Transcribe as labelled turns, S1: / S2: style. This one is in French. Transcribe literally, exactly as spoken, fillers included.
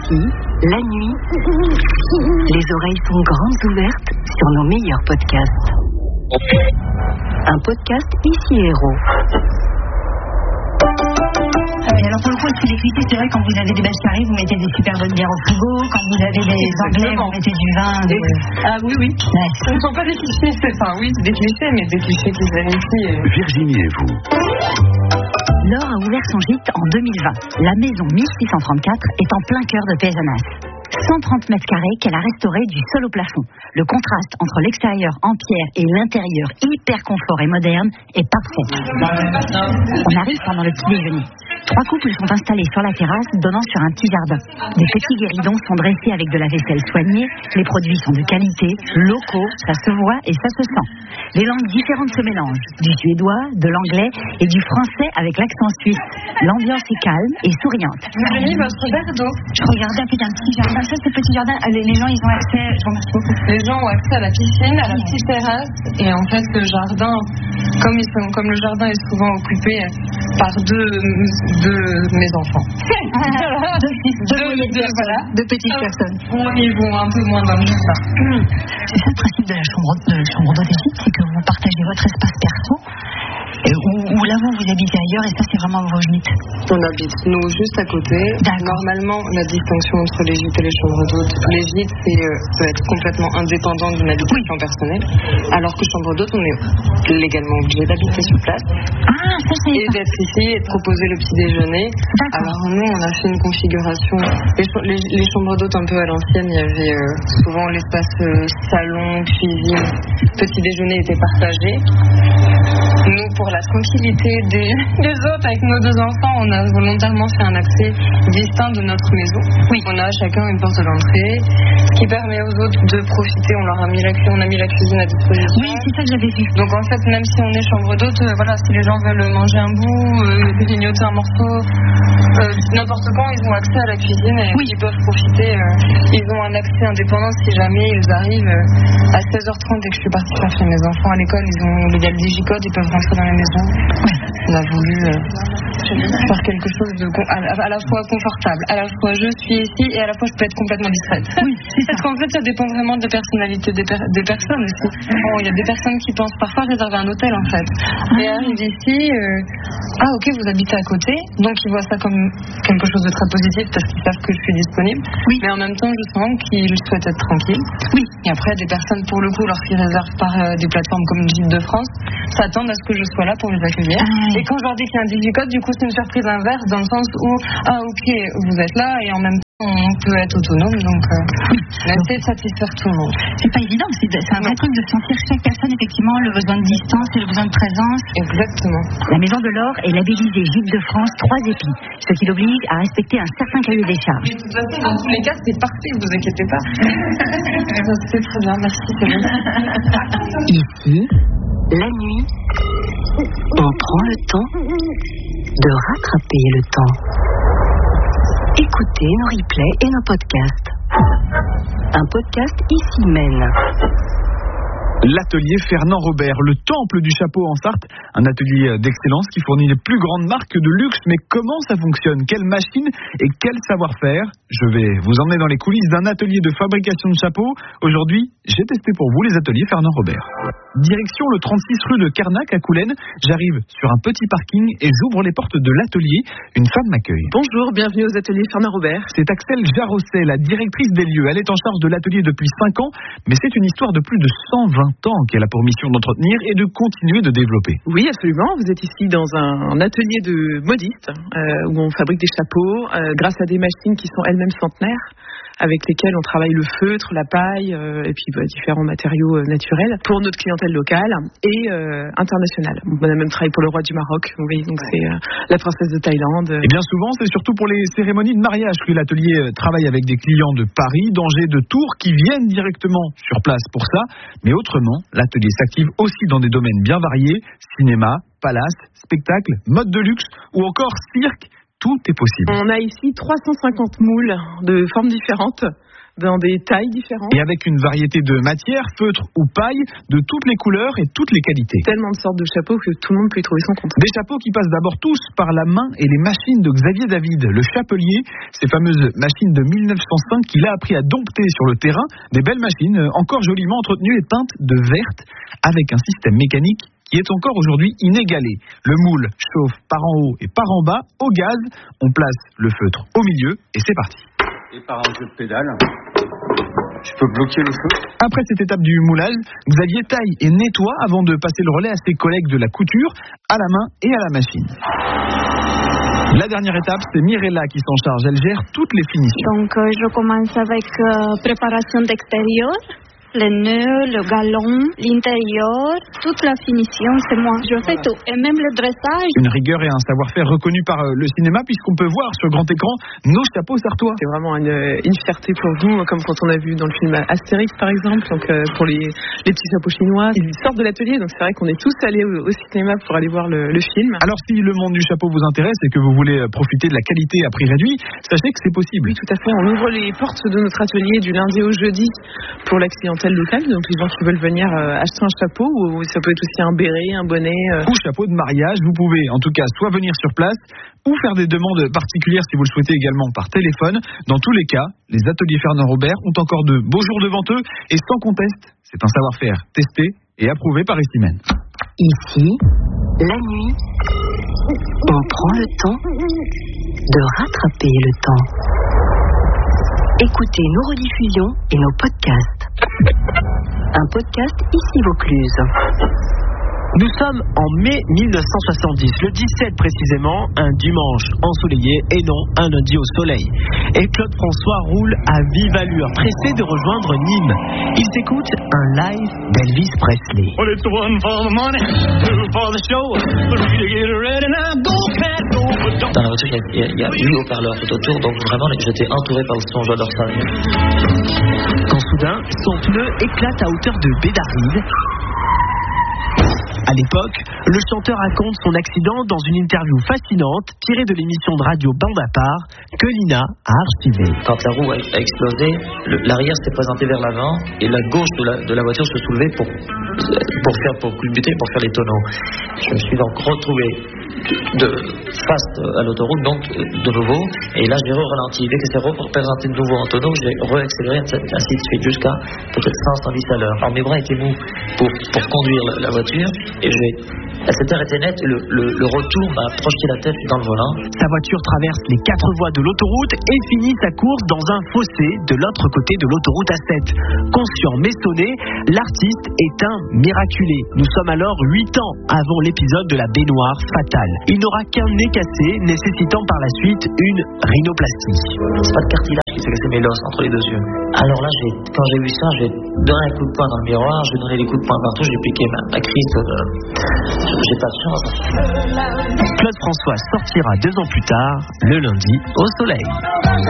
S1: Ici, la nuit, les oreilles sont grandes ouvertes sur nos meilleurs podcasts. Un podcast Ici Héros.
S2: Ah oui, alors pour le coup, est-ce que les clichés, c'est vrai, quand vous avez des belles carrées, vous mettez des super bonnes bières au frigo, quand vous avez des anglais, vous mettez du vin. De...
S3: Ah oui, oui.
S2: Ouais.
S3: Ce ne sont pas des clichés, c'est enfin oui, c'est des clichés, mais des clichés qui se vérifient. Et...
S4: Virginie et vous.
S2: Laure a ouvert son gîte en deux mille vingt. La maison mille six cent trente-quatre est en plein cœur de Pézenas. cent trente mètres carrés qu'elle a restauré du sol au plafond. Le contraste entre l'extérieur en pierre et l'intérieur hyper confort et moderne est parfait. On arrive pendant le petit déjeuner. Trois couples sont installés sur la terrasse donnant sur un petit jardin. Des petits guéridons sont dressés avec de la vaisselle soignée. Les produits sont de qualité, locaux, ça se voit et ça se sent. Les langues différentes se mélangent. Du suédois, de l'anglais et du français avec l'accent suisse. L'ambiance est calme et souriante.
S3: Vous avez mis votre verre d'eau.
S2: Je regardais un peu d'un petit jardin. Ça, ce petit jardin, les, les gens, ils ont accès. Je vous remercie beaucoup.
S3: Les gens ont accès à la piscine, à la petite terrasse, et en fait, le jardin, comme, ils sont, comme le jardin est souvent occupé par deux, deux mes enfants.
S2: deux, deux, deux, deux, voilà, deux petites
S3: ah,
S2: personnes.
S3: Bon, ils vont un peu moins dans le jardin.
S2: C'est ça le principe de la chambre, de la chambre d'hôtel, c'est que vous partagez votre espace perso. Et où, où là vous, vous habitez ailleurs et ça c'est vraiment vos gîtes.
S3: On habite nous juste à côté.
S2: D'accord.
S3: Normalement la distinction entre les gîtes et les chambres d'hôtes, les gîtes c'est euh, peut être complètement indépendant d'une habitation oui. personnelle, alors que chambre d'hôtes on est légalement obligé d'habiter sur place.
S2: Ah, ça c'est
S3: et d'être ici et de proposer le petit déjeuner.
S2: D'accord.
S3: Alors nous on a fait une configuration. Les, les, les chambres d'hôtes un peu à l'ancienne, il y avait euh, souvent l'espace euh, salon, cuisine, petit déjeuner était partagé. Nous, pour la tranquillité des, des autres, avec nos deux enfants, on a volontairement fait un accès distinct de notre maison. Oui. On a chacun une porte d'entrée, ce qui permet aux autres de profiter. On leur a mis la, on a mis la cuisine à disposition.
S2: Oui, c'est ça que j'avais vu.
S3: Donc en fait, même si on est chambre d'hôte, euh, voilà, si les gens veulent manger un bout, euh, grignoter un morceau, euh, n'importe quand, ils ont accès à la cuisine et oui. ils peuvent profiter. Euh, ils ont un accès indépendant si jamais ils arrivent euh, à seize heures trente dès que je suis partie chercher mes enfants à l'école. Ils ont il y a le digicode, ils peuvent rentrer dans la maison. Oui. On a voulu euh, faire quelque chose de à, à la fois confortable, à la fois je suis ici et à la fois je peux être complètement distraite. Oui, parce qu'en fait ça dépend vraiment de la personnalité des, per- des personnes aussi. Bon, il y a des personnes qui pensent parfois réserver un hôtel en fait. Et arrivent ici, euh, ah ok vous habitez à côté, donc ils voient ça comme quelque chose de très positif parce qu'ils savent que je suis disponible. Oui. Mais en même temps je sens qu'ils souhaitent être tranquilles. Oui. Et après des personnes pour le coup lorsqu'ils réservent par euh, des plateformes comme Gîtes de France, s'attendent à ce que je sois là pour les accueillir. Ah, et quand je leur dis qu'il y a un digicode, du coup c'est une surprise inverse dans le sens où ah ok vous êtes là et en même temps on peut être autonome donc euh, oui. on essaie de satisfaire tout le monde.
S2: C'est pas évident, c'est, de, c'est un vrai truc de sentir chaque personne effectivement le besoin de distance et le besoin de présence.
S3: Exactement.
S2: La Maison de l'Or est labellisée Gîte de France trois épis, ce qui l'oblige à respecter un certain cahier des charges.
S3: De toute façon dans tous les cas c'est parfait, vous inquiétez pas. C'est très bien, merci. C'est bon.
S1: Ici, la nuit, on prend le temps de rattraper le temps. Écoutez nos replays et nos podcasts. Un podcast Ici mène.
S5: L'atelier Fernand Robert, le temple du chapeau en Sarthe, un atelier d'excellence qui fournit les plus grandes marques de luxe. Mais comment ça fonctionne? Quelle machine et quel savoir-faire? Je vais vous emmener dans les coulisses d'un atelier de fabrication de chapeaux. Aujourd'hui, j'ai testé pour vous les ateliers Fernand Robert. Direction le trente-six rue de Carnac à Coulennes. J'arrive sur un petit parking et j'ouvre les portes de l'atelier. Une femme m'accueille.
S6: Bonjour, bienvenue aux ateliers Fernand Robert.
S5: C'est Axel Jarosset, la directrice des lieux. Elle est en charge de l'atelier depuis cinq ans, mais c'est une histoire de plus de cent vingt ans qu'elle a pour mission d'entretenir et de continuer de développer.
S6: Oui, absolument. Vous êtes ici dans un, un atelier de modistes euh, où on fabrique des chapeaux euh, grâce à des machines qui sont elles-mêmes centenaires, avec lesquelles on travaille le feutre, la paille euh, et puis bah, différents matériaux euh, naturels pour notre clientèle locale et euh, internationale. On a même travaillé pour le roi du Maroc, vous voyez, donc c'est euh, la princesse de Thaïlande.
S5: Et bien souvent, c'est surtout pour les cérémonies de mariage que l'atelier travaille avec des clients de Paris, d'Angers, de Tours qui viennent directement sur place pour ça. Mais autrement, l'atelier s'active aussi dans des domaines bien variés, cinéma, palace, spectacle, mode de luxe ou encore cirque. Tout est possible.
S6: On a ici trois cent cinquante moules de formes différentes, dans des tailles différentes.
S5: Et avec une variété de matières, feutre ou paille, de toutes les couleurs et toutes les qualités.
S6: Tellement de sortes de chapeaux que tout le monde peut y trouver son compte.
S5: Des chapeaux qui passent d'abord tous par la main et les machines de Xavier David, le chapelier, ces fameuses machines de mille neuf cent cinq qu'il a appris à dompter sur le terrain, des belles machines encore joliment entretenues et peintes de verte, avec un système mécanique qui est encore aujourd'hui inégalé. Le moule chauffe par en haut et par en bas au gaz, on place le feutre au milieu et c'est parti.
S4: Et par un jeu de pédale, je peux bloquer le feu.
S5: Après cette étape du moulage, Xavier taille et nettoie avant de passer le relais à ses collègues de la couture, à la main et à la machine. La dernière étape, c'est Mirella qui s'en charge. Elle gère toutes les finitions.
S7: Donc, euh, je commence avec euh, préparation d'extérieur. Les nœuds, le galon, l'intérieur, toute la finition, c'est moi. Je fais tout. Et même le dressage.
S5: Une rigueur et un savoir-faire reconnu par le cinéma, puisqu'on peut voir sur grand écran nos chapeaux sartois.
S6: C'est vraiment une, une fierté pour nous, comme quand on a vu dans le film Astérix, par exemple. Donc, euh, pour les, les petits chapeaux chinois, ils sortent de l'atelier. Donc, c'est vrai qu'on est tous allés au, au cinéma pour aller voir le, le film.
S5: Alors, si le monde du chapeau vous intéresse et que vous voulez profiter de la qualité à prix réduit, sachez que c'est possible.
S6: Oui, tout à fait. On ouvre les portes de notre atelier du lundi au jeudi pour la clientèle locale, donc les gens qui veulent venir euh, acheter un chapeau, ou ça peut être aussi un béret, un bonnet. Euh...
S5: Ou chapeau de mariage, vous pouvez en tout cas soit venir sur place ou faire des demandes particulières si vous le souhaitez également par téléphone. Dans tous les cas, les ateliers Fernand Robert ont encore de beaux jours devant eux et sans conteste, c'est un savoir-faire testé et approuvé par Estimène.
S1: Ici, la nuit, on prend le temps de rattraper le temps. Écoutez nos rediffusions et nos podcasts. Un podcast ici Vaucluse.
S8: Nous sommes en mai mille neuf cent soixante-dix, le dix-sept précisément, un dimanche ensoleillé et non un lundi au soleil. Et Claude François roule à vive allure, pressé de rejoindre Nîmes. Il s'écoute un live d'Elvis Presley.
S9: Dans la voiture, il y a, il y a huit haut-parleurs tout autour, donc vraiment j'étais entouré par le son, j'adore ça.
S8: Quand soudain, son pneu éclate à hauteur de Bédaride. À l'époque, le chanteur raconte son accident dans une interview fascinante tirée de l'émission de radio Bande à part que Lina a archivée.
S9: Quand la roue a, a explosé, le, l'arrière s'est présenté vers l'avant et la gauche de la, de la voiture se soulevait pour, pour faire pour culbuter, pour faire les tonneaux. Je me suis donc retrouvé de face à l'autoroute, donc de nouveau, et là j'ai re-ralenti. Dès que c'est représenté de nouveau en tonneau, j'ai re-accéléré, ainsi de suite, jusqu'à peut-être cent à cent dix à l'heure. Alors mes bras étaient mous pour, pour conduire la, la voiture, et j'ai, cette heure était nette, et le, le, le retour m'a projeté la tête dans le volant.
S8: Sa voiture traverse les quatre voies de l'autoroute et finit sa course dans un fossé de l'autre côté de l'autoroute A sept. Conscient mais sonné, l'artiste est un miraculé. Nous sommes alors huit ans avant l'épisode de la baignoire fatale. Il n'aura qu'un nez cassé, nécessitant par la suite une rhinoplastie.
S9: C'est pas de cartilage qui s'est cassé, mais l'os entre les deux yeux. Alors là, j'ai, quand j'ai vu ça, j'ai donné un coup de poing dans le miroir, j'ai donné des coups de poing partout, j'ai piqué ma, ma crise. Euh, j'ai pas de chance.
S8: Claude François sortira deux ans plus tard, le lundi, au soleil.